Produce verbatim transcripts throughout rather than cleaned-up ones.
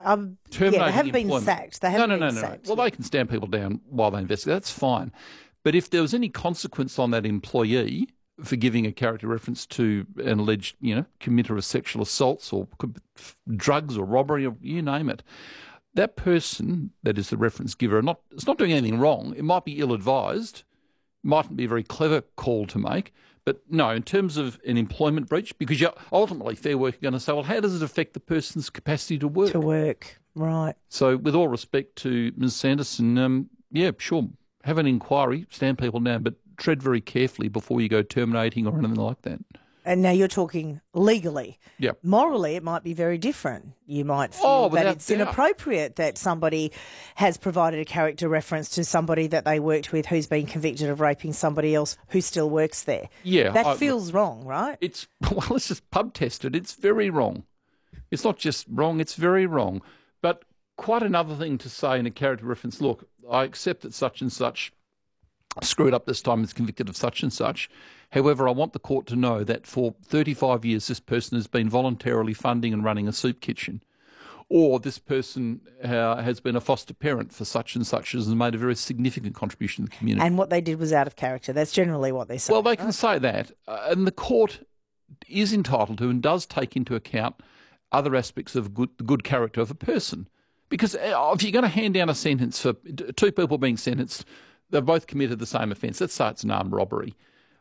Um, Terminating yeah, they haven't been employment. sacked. They no, haven't no, no, been no, sacked. no. Well, they can stand people down while they investigate. That's fine. But if there was any consequence on that employee for giving a character reference to an alleged, you know, committer of sexual assaults or drugs or robbery or you name it, that person that is the reference giver, not it's not doing anything wrong. It might be ill-advised, mightn't be a very clever call to make, but no, in terms of an employment breach, because you're ultimately Fair Work are going to say, well, how does it affect the person's capacity to work? To work, right. So with all respect to Miz Sanderson, um, yeah, sure, have an inquiry, stand people down, but tread very carefully before you go terminating or anything like that. And now you're talking legally. Yeah. Morally, it might be very different. You might feel Oh, that without it's doubt. inappropriate that somebody has provided a character reference to somebody that they worked with who's been convicted of raping somebody else who still works there. Yeah. That I- feels wrong, right? It's, well, let's just pub test it. It's very wrong. It's not just wrong, it's very wrong. But quite another thing to say in a character reference, look, I accept that such and such screwed up this time, is convicted of such and such. However, I want the court to know that for thirty-five years this person has been voluntarily funding and running a soup kitchen, or this person uh, has been a foster parent for such and such and has made a very significant contribution to the community. And what they did was out of character. That's generally what they say. Well, they can say that, uh, and the court is entitled to and does take into account other aspects of good, the good character of a person. Because uh, if you're going to hand down a sentence for two people being sentenced, they've both committed the same offence. Let's say it's an armed robbery.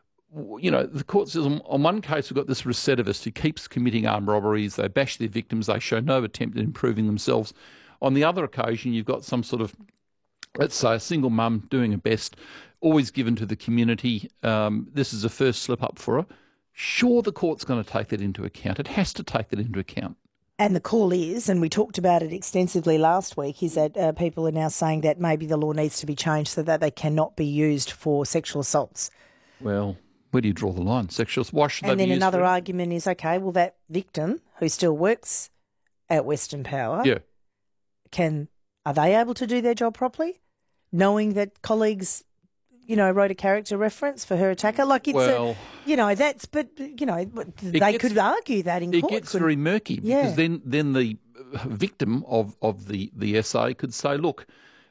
You know, the court says on, on one case we've got this recidivist who keeps committing armed robberies. They bash their victims. They show no attempt at improving themselves. On the other occasion, you've got some sort of, let's say, a single mum doing her best, always given to the community. Um, this is a first slip up for her. Sure, the court's going to take that into account. It has to take that into account. And the call is, and we talked about it extensively last week, is that uh, people are now saying that maybe the law needs to be changed so that they cannot be used for sexual assaults. Well, where do you draw the line? Sexual, why should And they be then used another for? argument is, okay, well, that victim who still works at Western Power, Yeah. can are they able to do their job properly, knowing that colleagues, you know, wrote a character reference for her attacker? Like it's, Well, a, you know, that's, but you know, they gets- could argue that in It court. gets couldn't- very murky Yeah. because then, then the victim of, of the, the S A could say, look,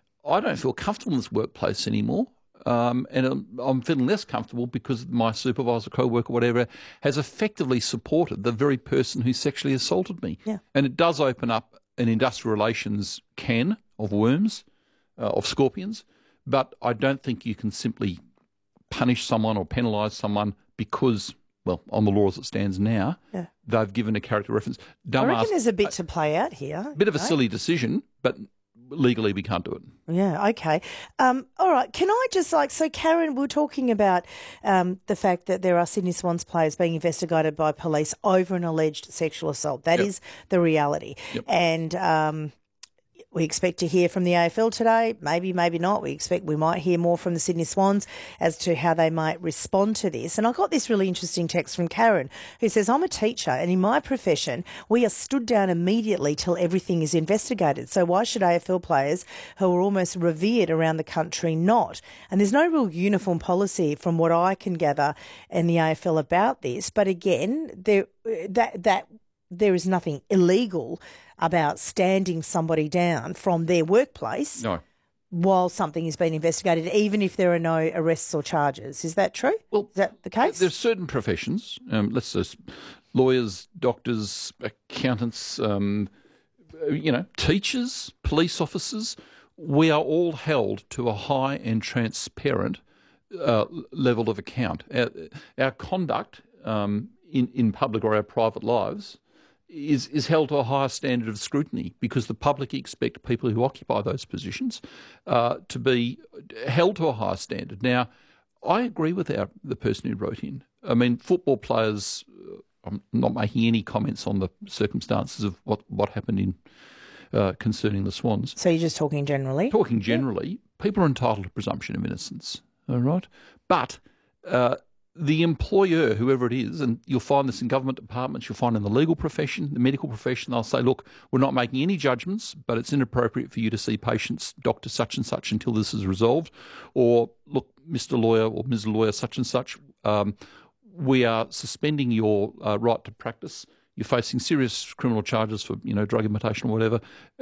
I don't feel comfortable in this workplace anymore. Um, and I'm, I'm feeling less comfortable because my supervisor, co-worker, whatever, has effectively supported the very person who sexually assaulted me. Yeah. And it does open up an industrial relations can of worms, uh, of scorpions, but I don't think you can simply punish someone or penalise someone because, well, on the law as it stands now, Yeah. they've given a character reference. I Dumb reckon ass, there's a bit to play out here. bit of a right? silly decision, but legally we can't do it. Yeah, okay. Um, all right, can I just like, so Karen, we we're talking about um, the fact that there are Sydney Swans players being investigated by police over an alleged sexual assault. That Yep. is the reality. Yep. And um, we expect to hear from the A F L today, maybe, maybe not. We expect we might hear more from the Sydney Swans as to how they might respond to this. And I got this really interesting text from Karen who says, I'm a teacher and in my profession, we are stood down immediately till everything is investigated. So why should A F L players who are almost revered around the country not? And there's no real uniform policy from what I can gather in the A F L about this. But again, there that that there is nothing illegal about standing somebody down from their workplace No. while something is being investigated, even if there are no arrests or charges. Is that true? Well, is that the case? There's certain professions, um, let's just lawyers, doctors, accountants, um, you know, teachers, police officers. We are all held to a high and transparent uh, level of account. Our, our conduct um, in in public or our private lives is is held to a higher standard of scrutiny because the public expect people who occupy those positions uh, to be held to a higher standard. Now, I agree with our the person who wrote in. I mean, football players, uh, I'm not making any comments on the circumstances of what, what happened in uh, concerning the Swans. So you're just talking generally? Talking generally, people are entitled to presumption of innocence, all right? But uh, the employer, whoever it is, and you'll find this in government departments, you'll find in the legal profession, the medical profession, they'll say, look, we're not making any judgments, but it's inappropriate for you to see patients, doctor such and such, until this is resolved. Or, look, Mister Lawyer or Miz Lawyer such and such, um, we are suspending your uh, right to practice. You're facing serious criminal charges for, you know, drug imitation or whatever.